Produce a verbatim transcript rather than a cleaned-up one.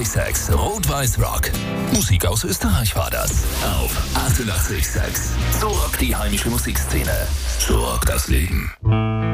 sechs Rot-Weiß Rock. Musik aus Österreich war das. Auf achtundachtzig Komma sechs. So rockt die heimische Musikszene. So rockt das Leben.